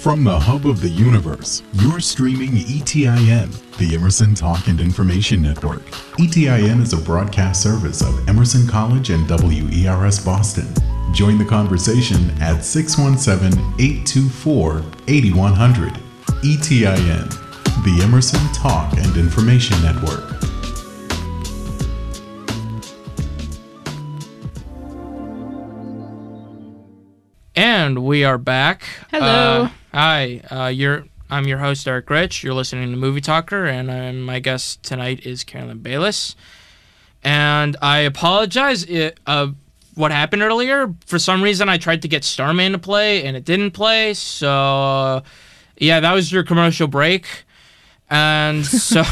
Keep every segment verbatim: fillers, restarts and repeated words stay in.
From the hub of the universe, you're streaming E T I N, the Emerson Talk and Information Network. E T I N is a broadcast service of Emerson College and W E R S Boston. Join the conversation at six one seven, eight two four, eight one zero zero. E T I N, the Emerson Talk and Information Network. And we are back. Hello. Uh, hi. Uh, you're. I'm your host, Eric Rich. You're listening to Movie Talker, and um, my guest tonight is Carolyn Bayless. And I apologize. It, uh, what happened earlier? For some reason, I tried to get Starman to play, and it didn't play. So, uh, yeah, that was your commercial break. And so,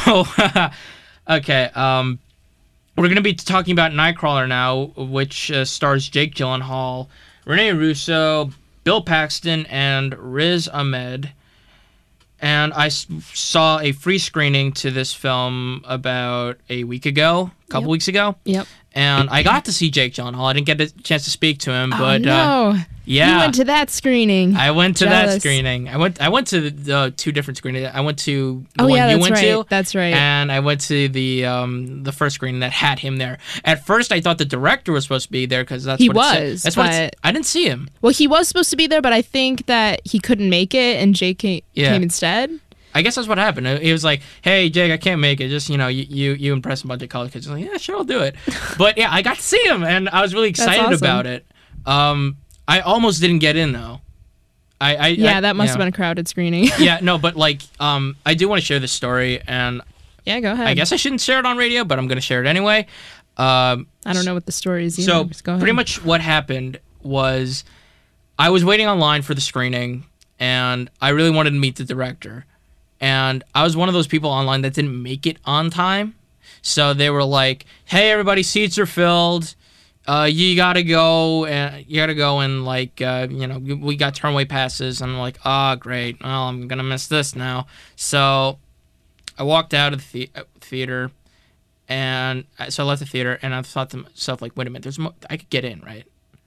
okay. Um, we're gonna be talking about Nightcrawler now, which uh, stars Jake Gyllenhaal, Rene Russo, Bill Paxton, and Riz Ahmed. And I s- saw a free screening to this film about a week ago, a couple Yep. weeks ago. Yep. And I got to see Jake Gyllenhaal. I didn't get a chance to speak to him, but oh, no. uh, yeah, You went to that screening. I went to Jealous. that screening. I went. I went to the uh, two different screenings. I went to the oh one yeah, you that's went right. to. That's right. And I went to the um, the first screening that had him there. At first, I thought the director was supposed to be there because that's He what it said. was, That's what it but- said. I didn't see him. well, he was supposed to be there, but I think that he couldn't make it, and Jake came, Yeah. came instead. I guess that's what happened. He was like, "Hey, Jake, I can't make it. Just you know, you you, you impress a bunch of college kids." I'm like, "Yeah, sure, I'll do it." But yeah, I got to see him, and I was really excited awesome. about it. Um, I almost didn't get in though. I, I Yeah, I, that must yeah. have been a crowded screening. Yeah, no, but like, um, I do want to share this story, and yeah, go ahead. I guess I shouldn't share it on radio, but I'm going to share it anyway. Um, I don't know what the story is either. so Just go ahead. pretty much what happened was I was waiting online for the screening, and I really wanted to meet the director. And I was one of those people online that didn't make it on time. So they were like, "Hey, everybody, seats are filled. Uh, you gotta go, and you gotta go, and like, uh, you know, we got turnway passes." And I'm like, "Oh, great. Well, I'm gonna miss this now." So I walked out of the the- theater, and I- so I left the theater, and I thought to myself, like, "Wait a minute, there's mo- I could get in, right?"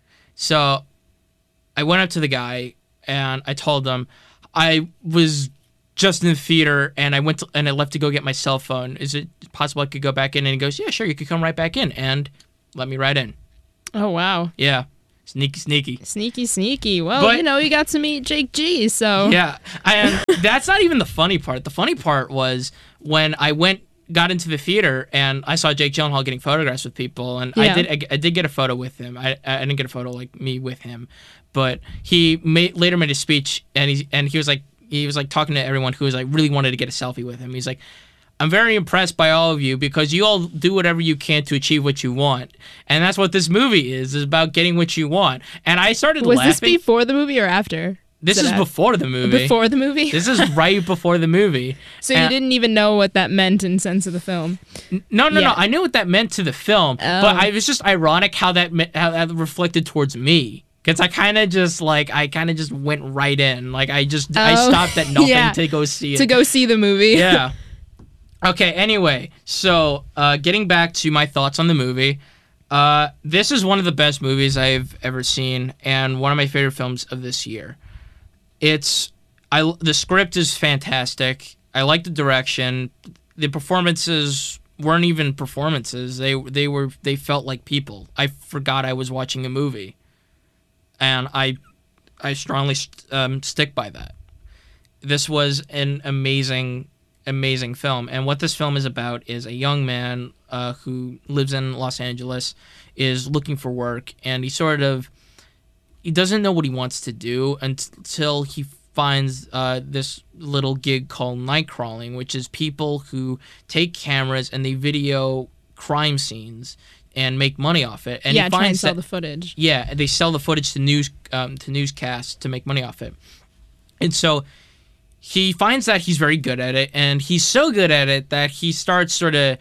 So I went up to the guy, and I told him I was just in the theater, and I went to, and I left to go get my cell phone. Is it possible I could go back in? And he goes, "Yeah, sure, you could come right back in," and let me right in. Oh wow, Yeah, sneaky, sneaky. sneaky, sneaky. Well, But- you know, you got to meet Jake G. So Yeah, and that's not even the funny part. The funny part was when I went, got into the theater, and I saw Jake Gyllenhaal getting photographs with people, and I Yeah. did, I, I did get a photo with him. I, I didn't get a photo like me with him, but he made, later made a speech, and he and he was like, he was like talking to everyone who was like really wanted to get a selfie with him. He's like, "I'm very impressed by all of you because you all do whatever you can to achieve what you want, and that's what this movie is. Is about getting what you want." And I started was laughing. this before the movie or after? This Is is it before the movie. Before the movie. This is right before the movie. so you And- didn't even know what that meant in sense of the film. No, no, Yeah. no. I knew what that meant to the film, Oh. but I, it was just ironic how that me- how that reflected towards me. Because I kind of just like I kind of just went right in. Like I just I Oh, stopped at nothing yeah. to go see it. To go see the movie. Yeah. Okay. Anyway, so uh, getting back to my thoughts on the movie, uh, this is one of the best movies I've ever seen, and one of my favorite films of this year. It's I the script is fantastic. I like the direction. The performances weren't even performances. They they were they felt like people. I forgot I was watching a movie, and I I strongly um, stick by that. This was an amazing amazing film, and what this film is about is a young man uh, who lives in Los Angeles, is looking for work, and he sort of he doesn't know what he wants to do until he finds uh, this little gig called night crawling, which is people who take cameras and they video crime scenes and make money off it. And yeah, he try and finds sell that, the footage. yeah, they sell the footage to news um, to newscasts to make money off it. And so he finds that he's very good at it, and he's so good at it that he starts sort of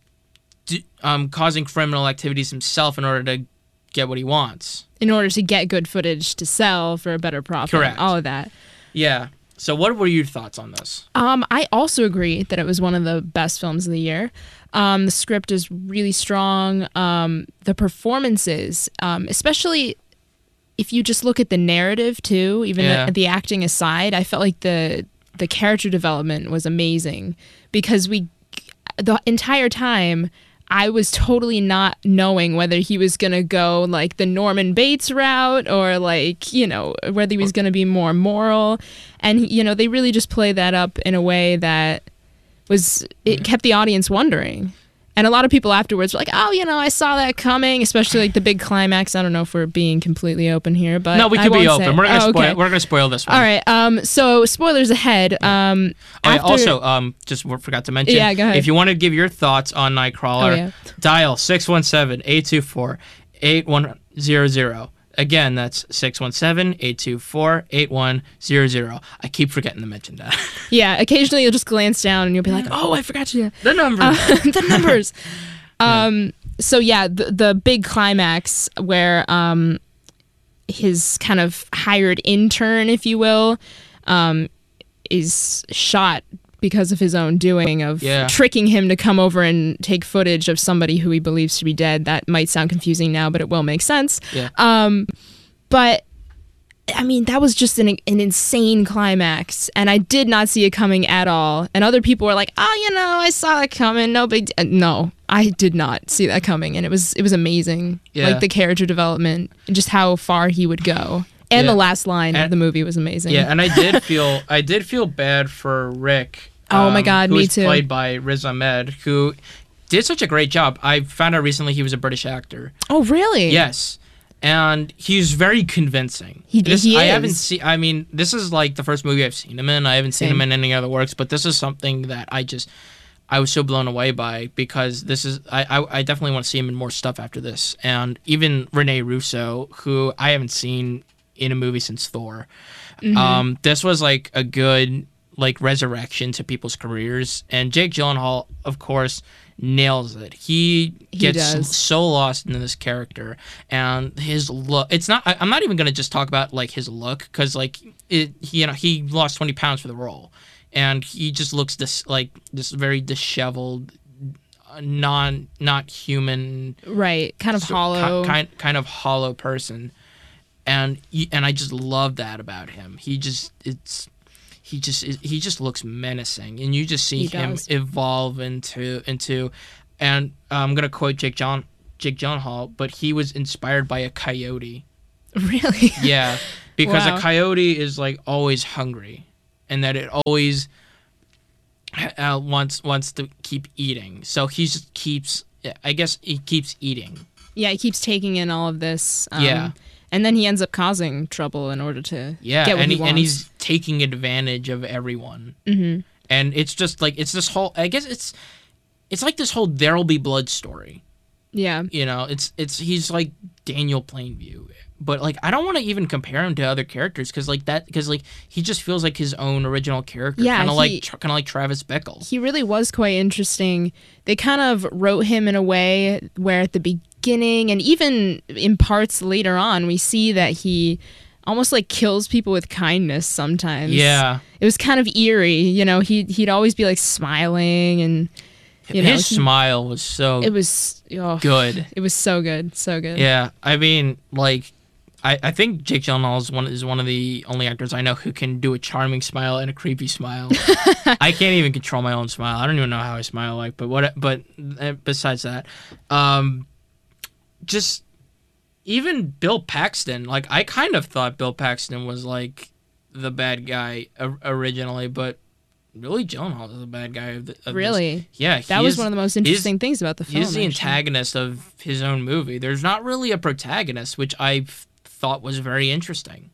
um, causing criminal activities himself in order to get what he wants. In order to get good footage to sell for a better profit. Correct. All of that. Yeah. So what were your thoughts on this? Um, I also agree that it was one of the best films of the year. Um, the script is really strong. Um, the performances, um, especially if you just look at the narrative too, even Yeah. the, the acting aside, I felt like the the character development was amazing because we the entire time I was totally not knowing whether he was going to go like the Norman Bates route or like, you know, whether he was going to be more moral. And, you know, they really just played that up in a way that was, it kept the audience wondering. And a lot of people afterwards were like, oh, you know, I saw that coming, especially like the big climax. I don't know if we're being completely open here, but No, we I could be won't open. say- We're gonna Oh, spoil. okay. We're gonna spoil this one. All right. Um. So spoilers ahead. Um. Oh, yeah, after- also, um, just w- forgot to mention. Yeah, go ahead. If you want to give your thoughts on Nightcrawler, Oh, yeah. dial six one seven, eight two four, eight one zero zero. Again, that's six one seven, eight two four, eight one zero zero. I keep forgetting to mention that. yeah. Occasionally, you'll just glance down and you'll be like, oh, I forgot to. the number. Uh, the numbers. um. So yeah, the the big climax where um, his kind of hired intern, if you will, um, is shot because of his own doing of Yeah. tricking him to come over and take footage of somebody who he believes to be dead. That might sound confusing now, but it will make sense. Yeah. Um, but I mean, that was just an, an insane climax, and I did not see it coming at all. And other people were like, "Oh, you know, I saw that coming. No big." D-. Uh, No, I did not see that coming, and it was it was amazing. Yeah. Like the character development and just how far he would go. And Yeah. the last line of And- the movie was amazing. Yeah, and I did feel I did feel bad for Rick. Oh my um, God, who me was too. Played by Riz Ahmed, who did such a great job. I found out recently he was a British actor. Oh, really? Yes, and he's very convincing. He- This, he I haven't is. seen. I mean, this is like the first movie I've seen him in. I haven't seen Same. him in any other works, but this is something that I just I was so blown away by because this is I I, I definitely want to see him in more stuff after this. And even Rene Russo, who I haven't seen in a movie since Thor. Mm-hmm. Um, this was like a good like resurrection to people's careers, and Jake Gyllenhaal, of course, nails it. He He gets does. so lost in this character, and his look. It's not. I, I'm not even gonna just talk about like his look because like it. He, you know, he lost twenty pounds for the role, and he just looks this like this very disheveled, uh, non not human Right. Kind of so- hollow. ki- kind kind of hollow person, and he, and I just love that about him. He just it's he just he just looks menacing, and you just see He him does. evolve into into, and I'm gonna quote Jake John Jake Gyllenhaal, but he was inspired by a coyote. Really? Yeah, because Wow. a coyote is like always hungry, and that it always uh, wants wants to keep eating. So he just keeps. I guess he keeps eating. Yeah, he keeps taking in all of this. Um, Yeah. And then he ends up causing trouble in order to Yeah, get what and he he, wants. and he's taking advantage of everyone. Mm-hmm. And it's just like it's this whole. I guess it's it's like this whole There'll Be Blood story. Yeah. You know, it's it's he's like Daniel Plainview, but like I don't want to even compare him to other characters because like that because like he just feels like his own original character. Yeah, kind of he- like kind of like Travis Bickle. He really was quite interesting. They kind of wrote him in a way where at the beginning and even in parts later on, we see that he almost like kills people with kindness sometimes. Yeah, It was kind of eerie, you know, he he'd always be like smiling and you know, his he- smile was so it was oh, good. It was so good, so good. Yeah, I mean, like, I, I think Jake Gyllenhaal is one is one of the only actors I know who can do a charming smile and a creepy smile. I can't even control my own smile. I don't even know how I smile like, but what? But uh, besides that, um, just even Bill Paxton. Like, I kind of thought Bill Paxton was like the bad guy o- originally, but really Gyllenhaal is the bad guy of, the, of Really? This. Yeah, That he was is- one of the most interesting things about the film. He's the actually. antagonist of his own movie. There's not really a protagonist, which I f- thought was very interesting.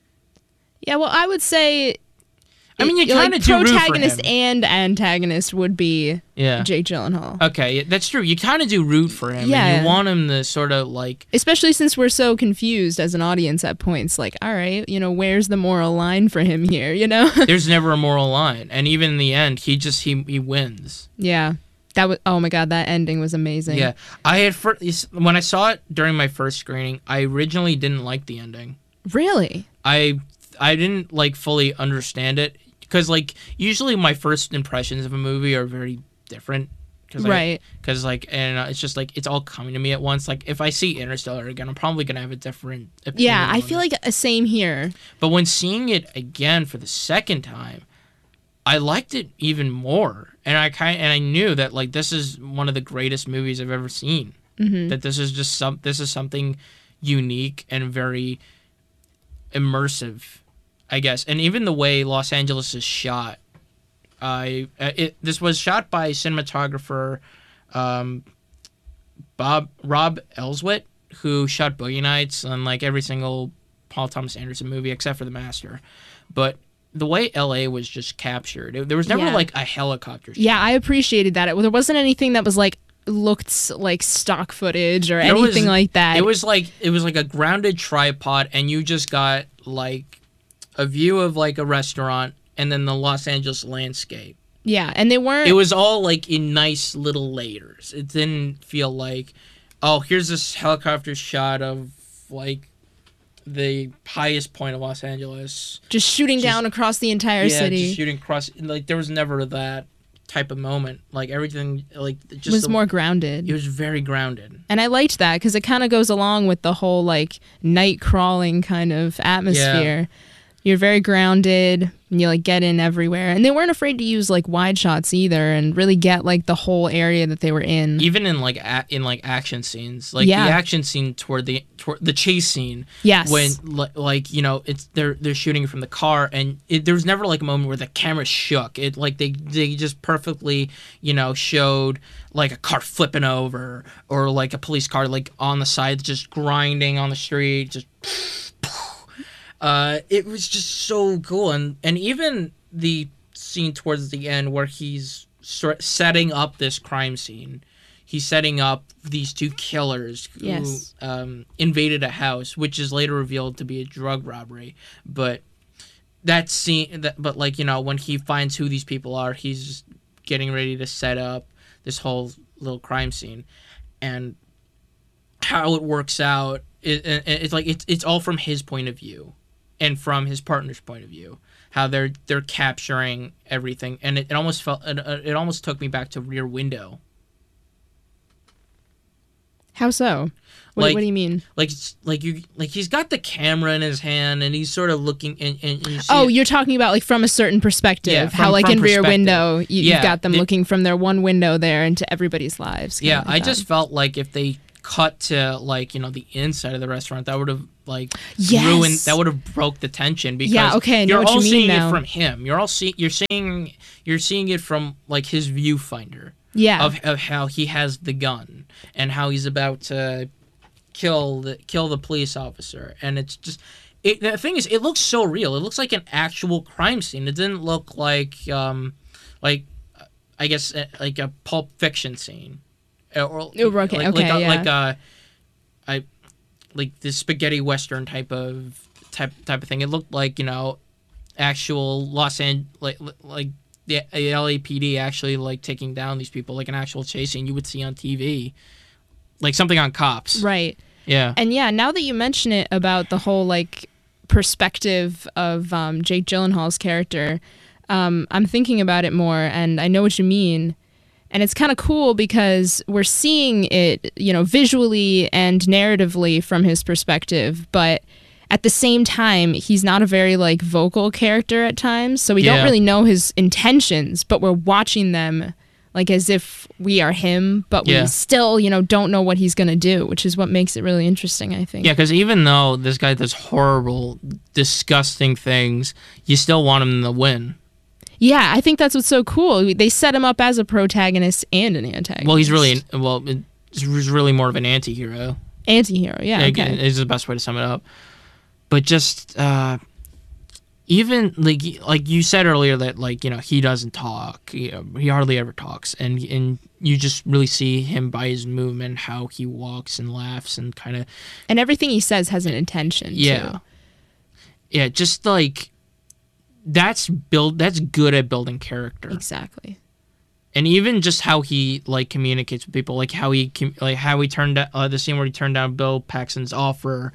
Yeah, well, I would say. I mean, you it- like, kinda do root for protagonist him. and antagonist would be Yeah. Jake Gyllenhaal. Okay, that's true. You kind of do root for him. Yeah. And you want him to sort of like. Especially since we're so confused as an audience at points. Like, all right, you know, where's the moral line for him here? You know? There's never a moral line, and even in the end, he just he he wins. yeah, that was. Oh my god, that ending was amazing. Yeah, I had first, when I saw it during my first screening, I originally didn't like the ending. Really? I I didn't like fully understand it because like usually my first impressions of a movie are very different Cause right. Because, like, and uh, it's just, like, it's all coming to me at once. Like, if I see Interstellar again, I'm probably going to have a different opinion. Yeah, I on feel it. like a same here. But when seeing it again for the second time, I liked it even more. And I kind and I knew that, like, this is one of the greatest movies I've ever seen. Mm-hmm. That this is just some, this is something unique and very immersive, I guess. And even the way Los Angeles is shot. I uh, it this was shot by cinematographer um, Bob Rob Elswit, who shot Boogie Nights and like every single Paul Thomas Anderson movie except for The Master. But the way L A was just captured, it, there was never Yeah. like a helicopter shot. Yeah, I appreciated that. It, there wasn't anything that was like looked like stock footage or There was- anything like that. It was like it was like a grounded tripod, and you just got like a view of like a restaurant and then the Los Angeles landscape. yeah, and they weren't. It was all like in nice little layers. It didn't feel like, oh, here's this helicopter shot of like the highest point of Los Angeles. just shooting just- down across the entire yeah, city. just shooting across. Like there was never that type of moment. Like everything, like just was the- more grounded. It was very grounded. And I liked that because it kind of goes along with the whole like night crawling kind of atmosphere. You're very grounded and you like get in everywhere. And they weren't afraid to use like wide shots either and really get like the whole area that they were in. Even in like a- in like action scenes, like Yeah. the action scene toward the toward the chase scene. Yes. When li- like you know it's they're they're shooting from the car and it, there was never like a moment where the camera shook. It like they they just perfectly you know showed like a car flipping over or like a police car like on the side just grinding on the street just. Uh, it was just so cool, and and even the scene towards the end where he's sort setting up this crime scene, he's setting up these two killers who Yes. um, invaded a house, which is later revealed to be a drug robbery. But that scene, that but like you know when he finds who these people are, he's just getting ready to set up this whole little crime scene, and how it works out, it, it, it's like it's it's all from his point of view. And from his partner's point of view, how they're they're capturing everything, and it, it almost felt it, it almost took me back to Rear Window. How so? What, Like- what do you mean? Like it's- like you like he's got the camera in his hand, and he's sort of looking and, and, and you see Oh, it- you're talking about like from a certain perspective. Yeah, how from- like from in Rear perspective. Window, you, Yeah, you've got them it- looking from their one window there into everybody's lives. kinda yeah. like I that. just felt like if they cut to like you know the inside of the restaurant, that would have like Yes. ruined that would have broke the tension because Yeah, okay, I know you're what all you mean seeing now. it from him. You're all see you're seeing you're seeing it from like his viewfinder. yeah. of, of how he has the gun and how he's about to kill the kill the police officer, and it's just it, the thing is it looks so real. It looks like an actual crime scene. It didn't look like um like uh, I guess uh, like a Pulp Fiction scene Uh, or Oh, okay, like, okay, like a, yeah. like a I like this spaghetti western type of type type of thing. It looked like you know actual Los Angeles like like the L A P D actually like taking down these people like an actual chase scene you would see on T V, like something on Cops. right. Yeah. And yeah, now that you mention it about the whole like perspective of um, Jake Gyllenhaal's character, um, I'm thinking about it more, and I know what you mean. And it's kind of cool because we're seeing it, you know, visually and narratively from his perspective, but at the same time, he's not a very like vocal character at times, so we Yeah. don't really know his intentions, but we're watching them like as if we are him, but Yeah. we still, you know, don't know what he's going to do, which is what makes it really interesting, I think. Yeah, because even though this guy does horrible, disgusting things, you still want him to win. Yeah, I think that's what's so cool. They set him up as a protagonist and an antagonist. Well, he's really well, he's really more of an anti-hero. anti-hero. Yeah, Again, okay. is the best way to sum it up. But just uh, even like like you said earlier that like you know he doesn't talk. He, he hardly ever talks, and and you just really see him by his movement, how he walks and laughs and kind of And everything he says has an intention. yeah, Too. yeah. Just like that's build. That's good at building character. Exactly. And even just how he like communicates with people, like how he com- like how he turned down uh, the scene where he turned down Bill Paxton's offer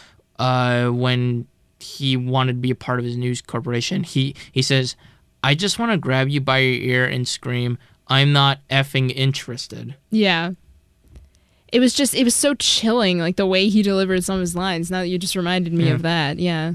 uh, when he wanted to be a part of his news corporation. He he says, "I just want to grab you by your ear and scream, I'm not effing interested. Yeah. It was just, it was so chilling, like the way he delivered some of his lines. Now that you just reminded me Yeah. of that. Yeah.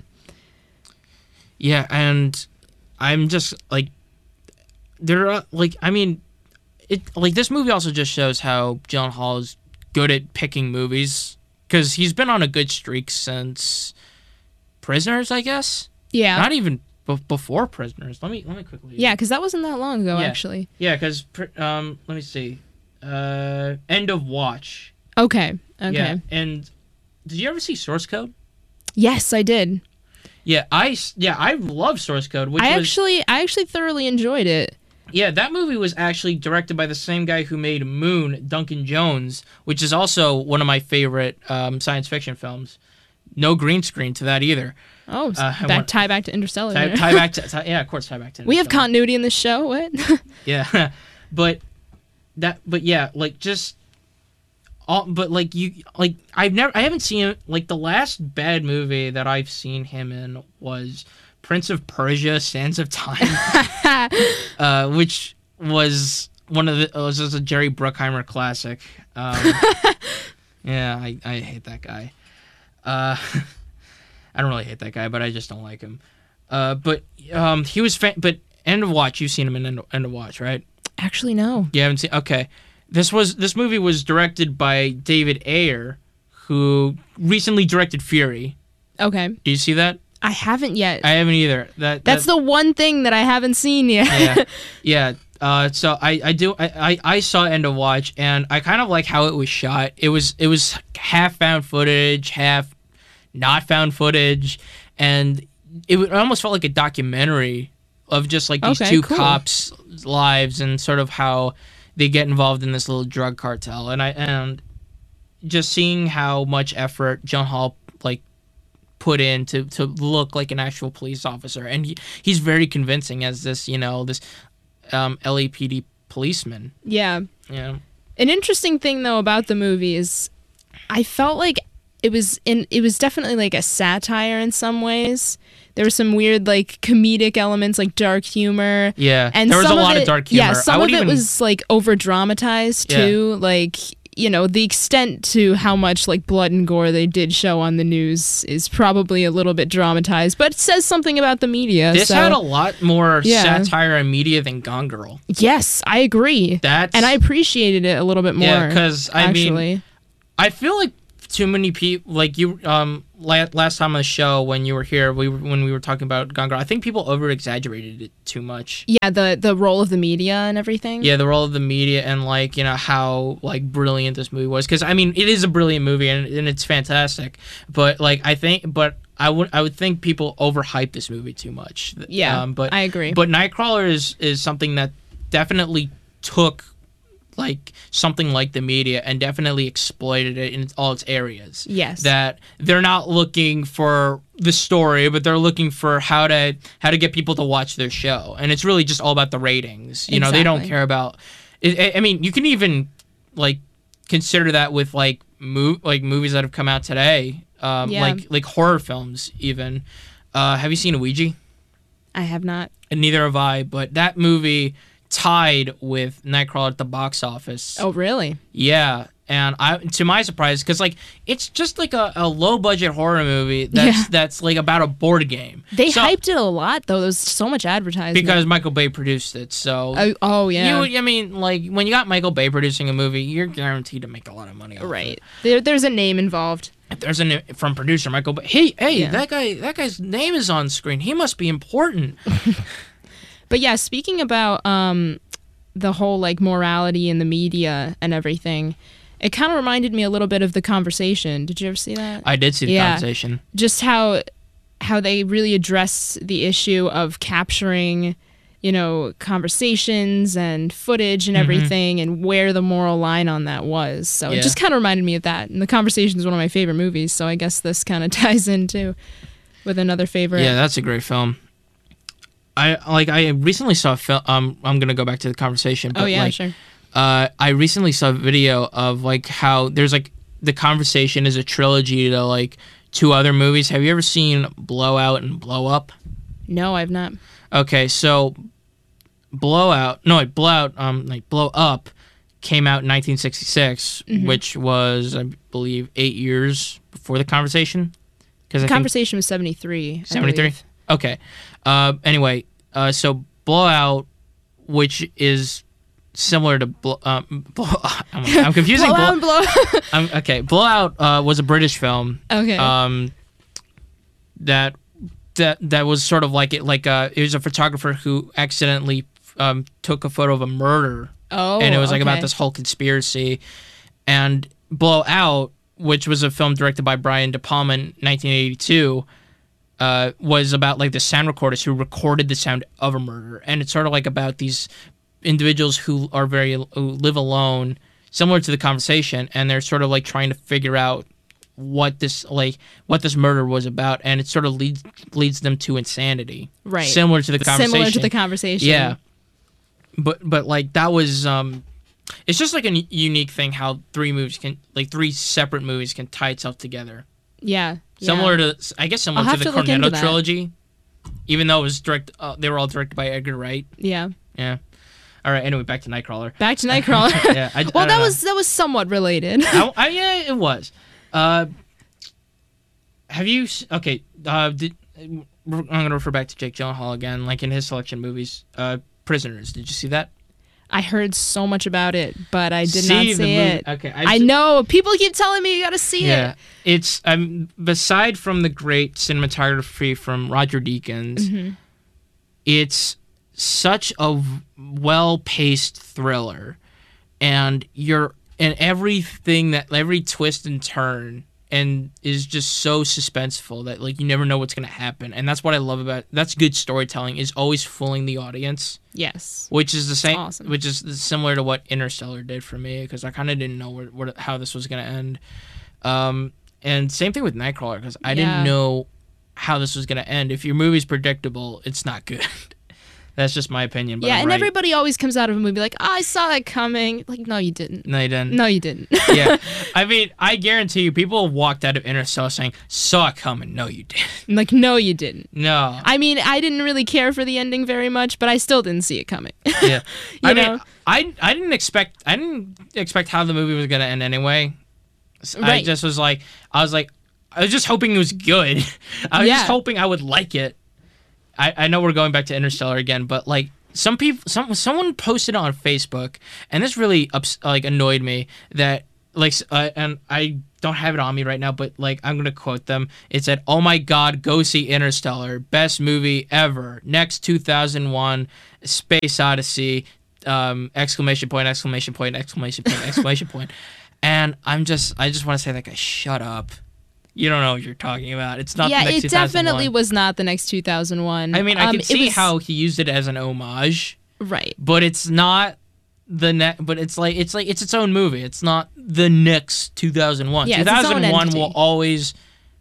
Yeah, and I'm just like, there are like, I mean, it like this movie also just shows how Gyllenhaal is good at picking movies, because he's been on a good streak since Prisoners, I guess. Yeah. Not even b- before Prisoners. Let me let me quickly. Yeah, because that wasn't that long ago, Yeah. actually. Yeah, because um, let me see. Uh, End of Watch. Okay. Okay. Yeah, and did you ever see Source Code? Yes, I did. Yeah, I s- yeah I love Source Code. Which I was, actually, I actually thoroughly enjoyed it. Yeah, that movie was actually directed by the same guy who made Moon, Duncan Jones, which is also one of my favorite um, science fiction films. No green screen to that either. Oh, Uh, I back, want- tie back to Interstellar. Tie, there. tie back to tie, yeah, of course, tie back to. we have Interstellar. continuity in this show. What? Yeah, but that, but yeah, like just all, but like you, like I've never, I haven't seen like the last bad movie that I've seen him in was Prince of Persia: Sands of Time, uh, which was one of the, it was just a Jerry Bruckheimer classic. Um, yeah, I, I hate that guy. Uh, I don't really hate that guy, but I just don't like him. Uh, but um, he was, fa- but End of Watch, you've seen him in End of, End of Watch, right? Actually, no. You haven't seen? Okay, this was this movie was directed by David Ayer, who recently directed Fury. Okay. Do you see that? I haven't yet. I haven't either. That That's that, the one thing that I haven't seen yet. yeah, yeah. Uh, so I, I do I, I, I saw End of Watch, and I kind of like how it was shot. It was it was half found footage, half not found footage, and it, it almost felt like a documentary of just like these Okay, two cool. cops' lives and sort of how they get involved in this little drug cartel. And I and just seeing how much effort Gyllenhaal like put in to, to look like an actual police officer, and he, he's very convincing as this you know this um, L A P D policeman. Yeah. Yeah. An interesting thing though about the movie is I felt like it was in it was definitely like a satire in some ways. There were some weird like comedic elements like dark humor. Yeah. And there was a some lot of, of it, dark humor. Yeah, some I of would it even, was like over dramatized Yeah. too. Like, you know, the extent to how much like blood and gore they did show on the news is probably a little bit dramatized, but it says something about the media. This so. had a lot more Yeah. satire and media than Gone Girl. Yes, I agree. That's And I appreciated it a little bit more. Yeah, 'cause, I mean, actually. I feel like too many people like you um la- last time on the show when you were here we were, when we were talking about Gone Girl, I think people over exaggerated it too much. Yeah, the the role of the media and everything. Yeah, the role of the media and like you know how like brilliant this movie was, because I mean it is a brilliant movie and, and it's fantastic, but like I think but I would I would think people overhype this movie too much. Yeah, um, but I agree. But Nightcrawler is is something that definitely took like something like the media and definitely exploited it in all its areas. Yes. That they're not looking for the story, but they're looking for how to how to get people to watch their show, and it's really just all about the ratings. You know, they don't Exactly. care about. I I mean, you can even like consider that with like mov- like movies that have come out today, um, Yeah. like like horror films even. Uh, have you seen Ouija? I have not. And neither have I, but that movie tied with Nightcrawler at the box office. Oh, really? Yeah, and I, to my surprise, because like it's just like a, a low budget horror movie that's Yeah. that's like about a board game. They So- hyped it a lot, though. There was so much advertising. because Michael Bay produced it. So Oh, oh yeah. you, I mean, like when you got Michael Bay producing a movie, you're guaranteed to make a lot of money. Off right. It. There, there's a name involved. If there's a from producer Michael Bay, hey, hey, Yeah. that guy, that guy's name is on screen. He must be important. But yeah, speaking about um, the whole like morality in the media and everything, it kind of reminded me a little bit of The Conversation. Did you ever see that? I did see the Yeah. conversation. Just how how they really address the issue of capturing, you know, conversations and footage and everything, and where the moral line on that was. So Yeah. it just kind of reminded me of that. And The Conversation is one of my favorite movies, so I guess this kind of ties in too with another favorite. Yeah, that's a great film. I like. I recently saw a film. Um, I'm gonna go back to the conversation. But Oh yeah, like, sure. Uh, I recently saw a video of like how there's like the conversation is a trilogy to like two other movies. Have you ever seen Blowout and Blow Up? No, I've not. Okay, so Blowout. No, wait, Blowout. Um, like Blow Up, came out in nineteen sixty-six, Mhm. which was, I believe, eight years before The Conversation. Because The I think Conversation was seventy-three. I seventy-three. believe. Okay. Uh, anyway, uh, so Blowout, which is similar to Blow. Um, blow I'm, I'm confusing. Blow blow, out and blow. I'm, okay, Blowout uh, was a British film. Okay. Um, that that that was sort of like it. Like uh, it was a photographer who accidentally um, took a photo of a murder. oh. and it was like about okay. this whole conspiracy. And Blowout, which was a film directed by Brian De Palma in nineteen eighty-two, uh, was about like the sound recorders who recorded the sound of a murder, and it's sort of like about these individuals who are very who live alone, similar to The Conversation, and they're sort of like trying to figure out what this like what this murder was about, and it sort of leads leads them to insanity, Right. Similar to The Conversation. Similar to The Conversation. Yeah. But but like that was um it's just like a n- unique thing how three movies can like three separate movies can tie itself together. Yeah. Similar yeah. to I guess similar I'll to have the to look into Cornetto that. trilogy. Even though it was direct uh, they were all directed by Edgar Wright. Yeah. Yeah. All right, anyway, back to Nightcrawler. Back to Nightcrawler. Yeah, I, well, I don't that know. was that was somewhat related. I, I, yeah, it was. Uh have you s- okay, uh did, I'm going to refer back to Jake Gyllenhaal again, like in his selection movies. Uh Prisoners, did you see that? I heard so much about it, but I did See not the see movie- it. Okay, I know people keep telling me you got to see Yeah, it. it's um beside from the great cinematography from Roger Deakins, Mhm. it's such a v- well-paced thriller, and you're and everything that every twist and turn and is just so suspenseful that like you never know what's gonna happen, and that's what I love about that's good storytelling is always fooling the audience. Yes. Which is the same, awesome. which is similar to what Interstellar did for me, because I kind of didn't know where, where how this was gonna end. Um, and same thing with Nightcrawler, because I Yeah. didn't know how this was gonna end. If your movie's predictable, it's not good. That's just my opinion. But yeah, I'm and right. everybody always comes out of a movie like, oh, I saw that coming. Like, no, you didn't. No, you didn't. No, you didn't. Yeah, I mean, I guarantee you, people have walked out of Interstellar saying, "Saw it coming." No, you didn't. like, no, you didn't. No. I mean, I didn't really care for the ending very much, but I still didn't see it coming. Yeah. I know? mean, I I didn't expect I didn't expect how the movie was gonna end anyway. S- I Right. just was like I was like I was just hoping it was good. I was Yeah. just hoping I would like it. I I know we're going back to Interstellar again, but like some people some someone posted on Facebook, and this really ups, like annoyed me that like s- uh, and I don't have it on me right now, but like I'm gonna quote them. It said, "Oh my God, go see Interstellar, best movie ever. Next two thousand one, Space Odyssey." Um, exclamation point! Exclamation point! Exclamation point! Exclamation point! And I'm just, I just want to say, that guy, shut up. You don't know what you're talking about. It's not. yeah, the next it two thousand one. definitely was not the next two thousand one. I mean, I um, can it see was- how he used it as an homage, Right. but it's not the ne- But it's like it's like it's its own movie. It's not the next two thousand one. Yeah, it's its own two thousand one entity. will always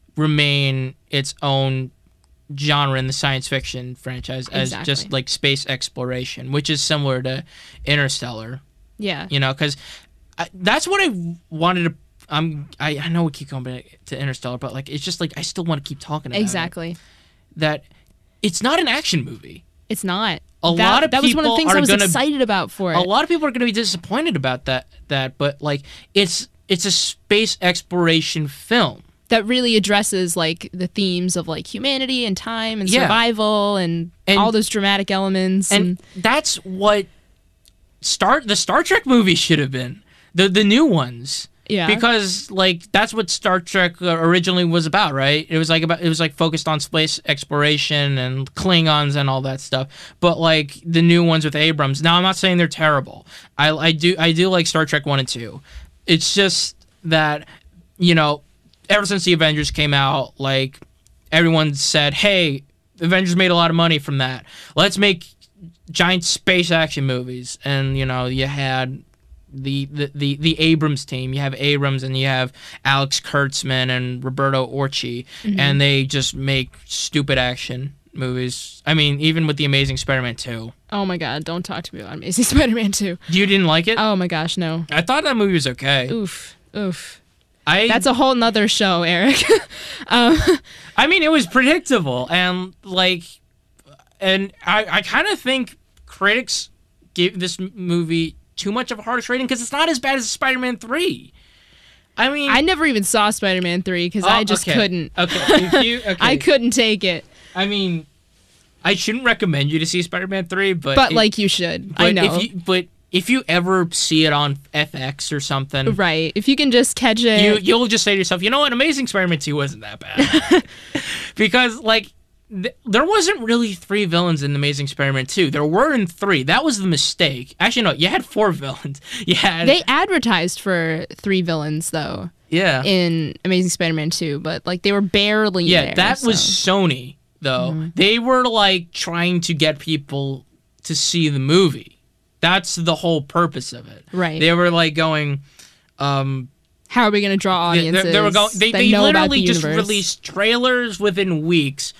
remain its own genre in the science fiction franchise as Exactly. just like space exploration, which is similar to Interstellar. Yeah. You know, because that's what I wanted to. I'm. I, I know we keep going back to Interstellar, but like it's just like I still want to keep talking about it. Exactly. That it's not an action movie. It's not. A that, lot of that was one of the people things are I was gonna- excited about for it. A lot of people are going to be disappointed about that. That, but like it's it's a space exploration film. that really addresses like the themes of like humanity and time and Yeah. survival and, And- all those dramatic elements. And, And that's what Star the Star Trek movies should have been. The the new ones. yeah. Because like that's what Star Trek uh, originally was about, right? It was like about it was like focused on space exploration and Klingons and all that stuff. But like the new ones with Abrams. Now I'm not saying they're terrible. I I do I do like Star Trek one and two. It's just that, you know, ever since the Avengers came out, like everyone said, "Hey, Avengers made a lot of money from that. Let's make giant space action movies." And you know, you had the the the, the Abrams team. You have Abrams and you have Alex Kurtzman and Roberto Orci, and they just make stupid action movies. I mean, even with the Amazing Spider-Man two. oh my God, don't talk to me about Amazing Spider-Man two. You didn't like it? Oh my gosh, no. I thought that movie was okay. Oof. Oof. I That's a whole nother show, Eric. um, I mean, it was predictable, and like, and I, I kind of think critics give this m- movie too much of a harsh rating because it's not as bad as Spider-Man three. I mean, I never even saw Spider-Man three because oh, I just okay. couldn't. Okay, if you, okay. I couldn't take it. I mean, I shouldn't recommend you to see Spider-Man three, but But it, like you should. but I know. If you, but if you ever see it on F X or something, Right. If you can just catch it. you you'll just say to yourself, you know what, Amazing Spider-Man two wasn't that bad, because like th- there wasn't really three villains in Amazing Spider-Man two. There were in three. That was the mistake. Actually, no, you had four villains. You had They advertised for three villains though yeah in Amazing Spider-Man two, but like they were barely yeah there, that was so. Sony though. They were like trying to get people to see the movie. That's the whole purpose of it. Right. They were like going. Um, How are we going to draw they, audiences? they, they were going. They, that they know about literally the just universe? released trailers within weeks,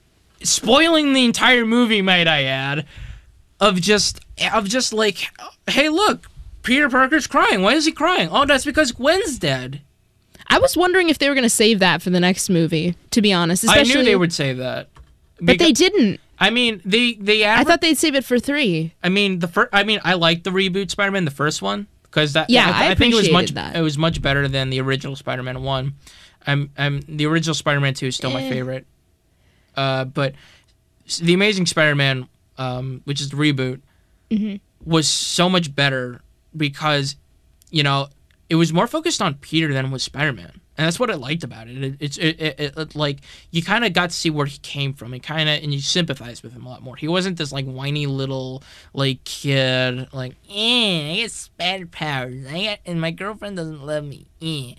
spoiling the entire movie. Might I add, of just of just like, hey, look, Peter Parker's crying. Why is he crying? Oh, that's because Gwen's dead. I was wondering if they were going to save that for the next movie. To be honest, especially, I knew they would say that, but they didn't. I mean, they they. Adver- I thought they'd save it for three. I mean, the first. I mean, I like the reboot Spider-Man, the first one, because that. Yeah, I, I think it was much. appreciated that. It was much better than the original Spider-Man one. I'm. I'm. The original Spider-Man two is still my Eh. favorite. Uh, but s- the Amazing Spider-Man, um, which is the reboot, Mm-hmm. was so much better because, you know, it was more focused on Peter than was Spider-Man. And that's what I liked about it. it it's it, it, it, it like you kind of got to see where he came from, and kind of and you sympathize with him a lot more. He wasn't this like whiny little like kid, like eh, I get spider powers, I got, and my girlfriend doesn't love me. Eh.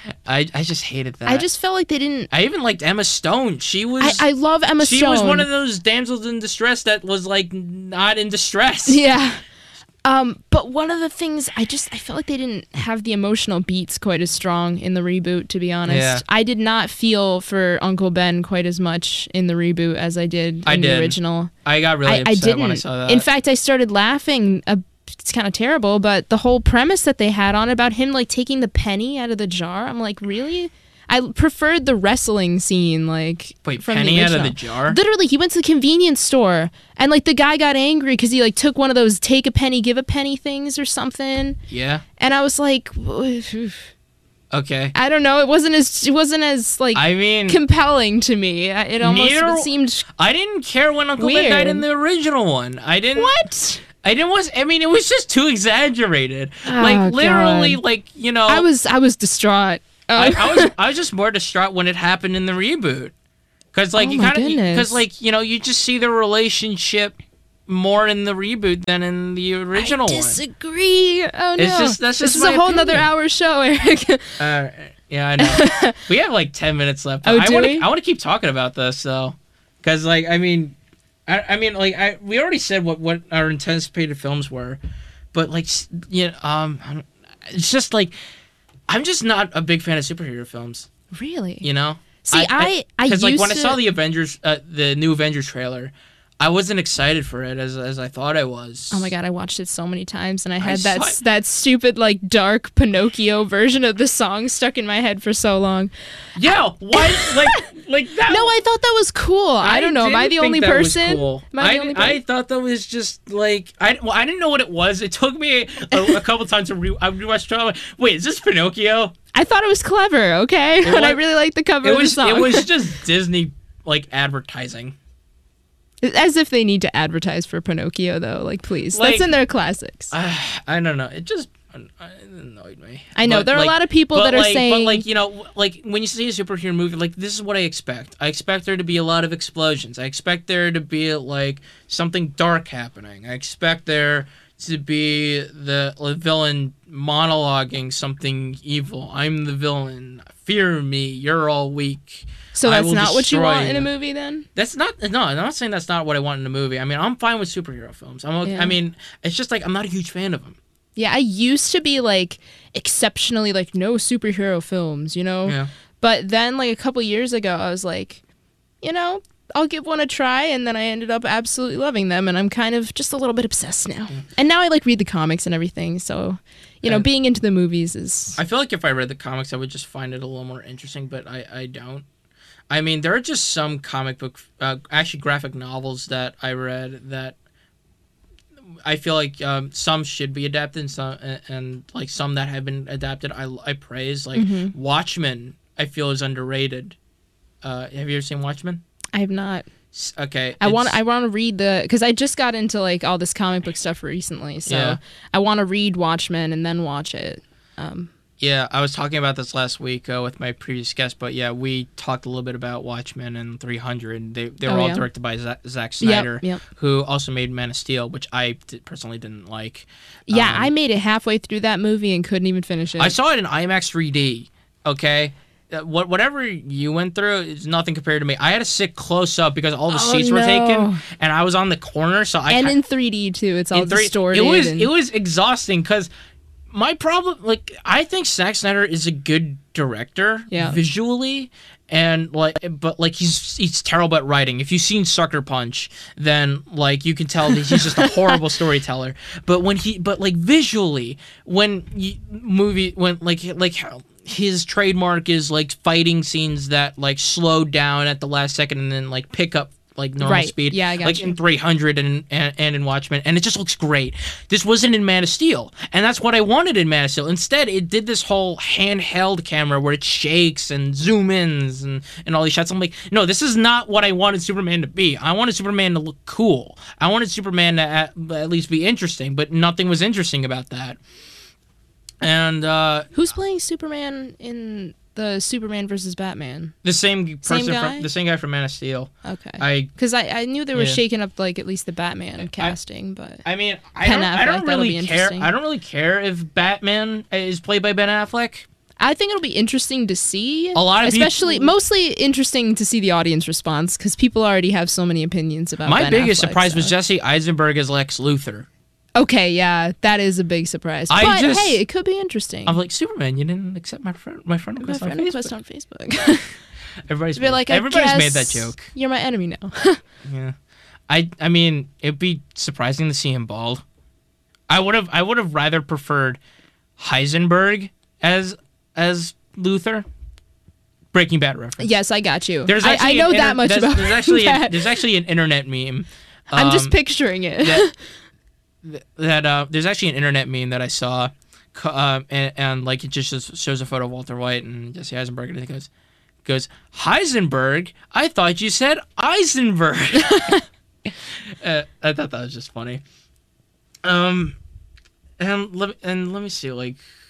I I just hated that. I just felt like they didn't. I even liked Emma Stone. She was I, I love Emma she Stone. was one of those damsels in distress that was like not in distress. Yeah. Um, but one of the things I just I felt like they didn't have the emotional beats quite as strong in the reboot, to be honest. Yeah. I did not feel for Uncle Ben quite as much in the reboot as I did in I the did. original. I got really I, I upset didn't. when I saw that. In fact, I started laughing. Uh, it's kind of terrible, but the whole premise that they had on about him like taking the penny out of the jar, I'm like, really? I preferred the wrestling scene, like Wait, from penny the out of original. the jar? Literally, he went to the convenience store and like the guy got angry because he like took one of those take a penny, give a penny things or something, Yeah. and I was like, Okay. I don't know, it wasn't as it wasn't as like I mean, compelling to me. I- It almost Neither- seemed I didn't care when Uncle Ben Weird. died in the original one. I didn't. what? I didn't. Was I mean, it was just too exaggerated. Oh, like literally, God. like you know. I was I was distraught. I, Uh, I was. I was just more distraught when it happened in the reboot, because like Oh you my kind of, goodness. because like you know, you just see the relationship more in the reboot than in the original I one. disagree. Oh no, It's just- that's this just is my a whole nother opinion. hour show, Eric. Uh, yeah, I know. We have like ten minutes left. Oh, I do want we? to. I want to keep talking about this though, because like I mean, I, I mean like I we already said what what our anticipated films were, but like s- you know, um, I don't- it's just like I'm just not a big fan of superhero films. Really? You know. See, I I, because like used when I to, saw the Avengers, uh, the new Avengers trailer, I wasn't excited for it as as I thought I was. Oh my god, I watched it so many times, and I had saw that it. that stupid like dark Pinocchio version of the song stuck in my head for so long. Yeah, why like like that? No, I thought that was cool. I, don't know. Am I didn't the think only that was person? cool. Am I the I, only I person? thought that was just like I well I didn't know what it was. It took me a, a couple times to re I rewatched it. I'm like, wait, is this Pinocchio? I thought it was clever. Okay, and I was- really liked the cover It of was the song. it was just Disney like advertising. As if they need to advertise for Pinocchio, though. Like, please, Like- that's in their classics. I, I don't know. It just it annoyed me. I know, But, there are a like- lot of people but that are like, saying- but like you know, like when you see a superhero movie, like this is what I expect. I expect there to be a lot of explosions. I expect there to be like something dark happening. I expect there to be the villain monologuing something evil. I'm the villain. Fear me. You're all weak. So I that's will not what you destroy want in a you. movie, then? That's not no. I'm not saying that's not what I want in a movie. I mean, I'm fine with superhero films. I'm. Okay, Yeah. I mean, it's just like I'm not a huge fan of them. Yeah, I used to be like exceptionally like no superhero films, you know? Yeah. But then like a couple years ago, I was like, you know, I'll give one a try, and then I ended up absolutely loving them, and I'm kind of just a little bit obsessed now. And now I like read the comics and everything, so you know, And- being into the movies is I feel like if I read the comics, I would just find it a little more interesting, but I, I don't. I mean, there are just some comic book, uh, actually graphic novels that I read that I feel like um, some should be adapted, and some and, and like some that have been adapted, I I praise. Like Mm-hmm. Watchmen, I feel is underrated. Uh, have you ever seen Watchmen? I have not. S- Okay, I want it's- I want to read the because I just got into like all this comic book stuff recently, so Yeah. I want to read Watchmen and then watch it. Um, Yeah, I was talking about this last week uh, with my previous guest, but yeah, we talked a little bit about Watchmen and three hundred. They they were Oh, all yeah? directed by Zack, Zack Snyder, yep. who also made Man of Steel, which I d- personally didn't like. Yeah, Um, I made it halfway through that movie and couldn't even finish it. I saw it in IMAX three D. Okay, uh, what whatever you went through is nothing compared to me. I had to sit close up because all the Oh, seats were no. taken, and I was on the corner, so I and ki- in three D too. It's all in three- distorted. It was and- it was exhausting because my problem, like, I think Zack Snyder is a good director, Yeah. visually, and like, but like he's he's terrible at writing. If you've seen Sucker Punch, then like you can tell that he's just a horrible storyteller. But when he, but like visually, when you, movie when like like how his trademark is like fighting scenes that like slow down at the last second and then like pick up like normal Right. speed. Yeah, I got like you. in three hundred and, and and in Watchmen, and it just looks great. This wasn't in Man of Steel, and that's what I wanted in Man of Steel. Instead, it did this whole handheld camera where it shakes and zoom ins and, and all these shots. I'm like, no, this is not what I wanted Superman to be. I wanted Superman to look cool. I wanted Superman to at, at least be interesting, but nothing was interesting about that. And uh, Who's playing Superman in the Superman versus Batman? the same person, guy? from, the same guy from Man of Steel. Okay. I Because I, I knew they were Yeah. shaking up like at least the Batman casting, but I mean, I Ben don't, I Affleck, don't that'll really be care. interesting. I don't really care if Batman is played by Ben Affleck. I think it'll be interesting to see. A lot of especially people- mostly interesting to see the audience response because people already have so many opinions about. My Ben biggest Affleck, surprise was so. Jesse Eisenberg as Lex Luthor. Okay, yeah, that is a big surprise. I but just- hey, it could be interesting. I'm like, Superman, you didn't accept my friend my friend my request on friend Facebook. request on Facebook. Everybody's Be made, like, I everybody's made that guess joke. You're my enemy now. Yeah, I I mean, it'd be surprising to see him bald. I would have I would have rather preferred Heisenberg as as Luthor. Breaking Bad reference. yes, I got you. There's I, actually I know an inter- that much there's, about there's actually that. a, there's actually an internet meme. I'm just um, picturing it. that that uh, there's actually an internet meme that I saw, co- um, and, and like it just shows- shows a photo of Walter White and Jesse Eisenberg, and it goes, goes Heisenberg. I thought you said Eisenberg. uh, I thought that was just funny. Um, and let me, and let me see, like,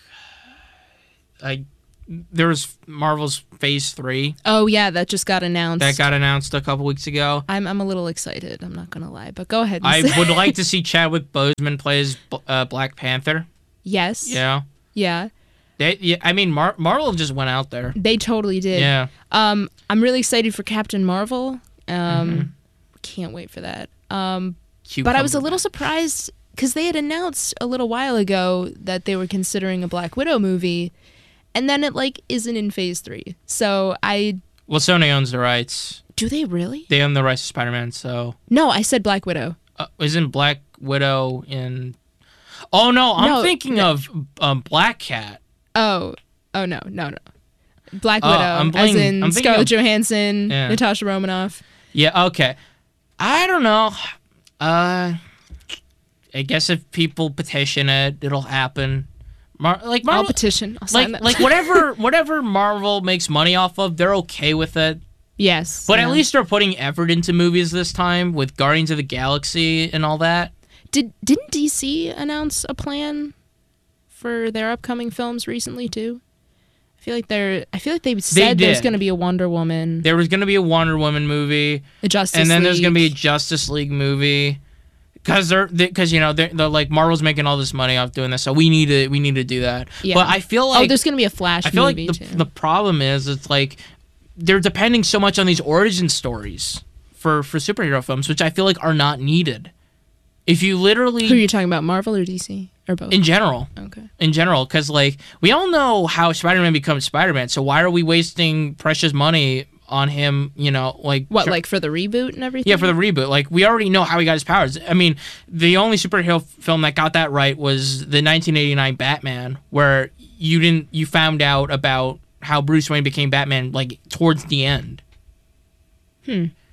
I there was Marvel's Phase Three Oh yeah, that just got announced. that got announced a couple weeks ago. I'm I'm a little excited. I'm not gonna lie, but go ahead. and I say- would like to see Chadwick Boseman play as uh, Black Panther. yes. Yeah. Yeah. They, yeah, I mean, Mar- Marvel just went out there. They totally did. Yeah. Um, I'm really excited for Captain Marvel. Um, Mm-hmm. can't wait for that. Um, Cute but I was a Cumberbatch. little surprised because they had announced a little while ago that they were considering a Black Widow movie, and then it like isn't in Phase Three. So I Well, Sony owns the rights. do they really? They own the rights to Spider-Man, so No, I said Black Widow. uh, isn't Black Widow in? Oh no, I'm No, thinking of um, Black Cat. Oh, oh no, no, no. Black Oh, Widow, I'm as bling- in I'm thinking Scarlett of- Johansson, Yeah. Natasha Romanoff. Yeah. Okay. I don't know. Uh, I guess if people petition it, it'll happen. Mar- like I'll Marvel, petition. I'll sign like that. like whatever whatever Marvel makes money off of, they're okay with it. yes, But yeah. at least they're putting effort into movies this time with Guardians of the Galaxy and all that. Did didn't D C announce a plan for their upcoming films recently too? I feel like they're. I feel like they said there's did. going to be a Wonder Woman, There was going to be a Wonder Woman movie, a Justice and then there's going to be a League. Justice League movie. Because they're, because you know they're, they're like Marvel's making all this money off doing this, so we need to we need to do that. Yeah. But I feel oh, like there's going to be a Flash I feel like movie the, too. the problem is it's like they're depending so much on these origin stories for for superhero films, which I feel like are not needed. If you literally Who are you talking about, Marvel or D C or both? in general, okay. in general, because like we all know how Spider-Man becomes Spider-Man, so why are we wasting precious money on him? You know, like What, tr- like for the reboot and everything? yeah, for the reboot. Like we already know how he got his powers. I mean, the only superhero f- film that got that right was the nineteen eighty-nine Batman, where you didn't you found out about how Bruce Wayne became Batman like towards the end.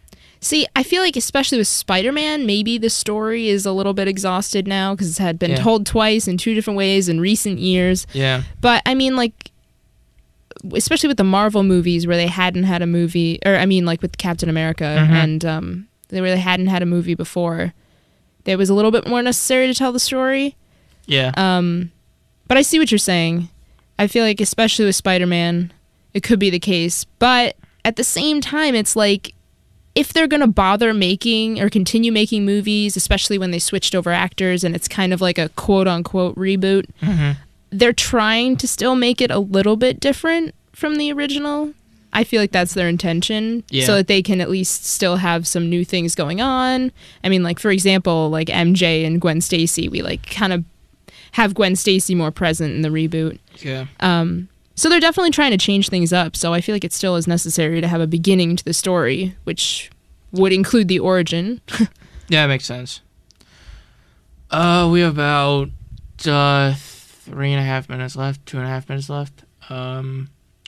See, I feel like especially with Spider-Man, maybe the story is a little bit exhausted now because it had been Yeah. told twice in two different ways in recent years. Yeah. But I mean, like, especially with the Marvel movies where they hadn't had a movie, or I mean, like with Captain America, Mhm. and um, they really hadn't had a movie before. It was a little bit more necessary to tell the story. Yeah. Um, but I see what you're saying. I feel like, especially with Spider-Man, it could be the case. But at the same time, it's like, if they're going to bother making or continue making movies, especially when they switched over actors and it's kind of like a quote-unquote reboot, Mhm. they're trying to still make it a little bit different from the original. I feel like that's their intention, Yeah. so that they can at least still have some new things going on. I mean, like, for example, like M J and Gwen Stacy, we like kind of have Gwen Stacy more present in the reboot. Yeah. Um, so they're definitely trying to change things up, so I feel like it still is necessary to have a beginning to the story, which would include the origin. Yeah, it makes sense. Uh, we have about uh, three and a half minutes left, two and a half minutes left. Um,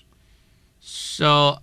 so